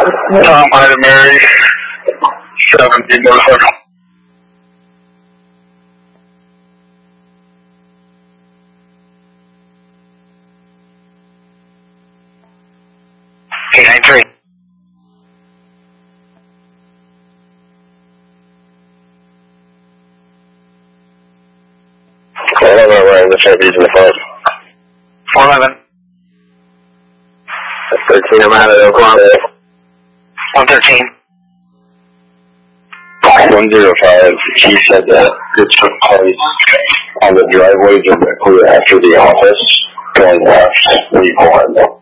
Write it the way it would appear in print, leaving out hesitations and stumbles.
Tom, Ida, Mary, 17 motorcycle. K93. The Chevy's in the front. 411. 13, I'm out of Oklahoma. 113. 105, he said that it took place on the driveway directly after the office, going left, leave one.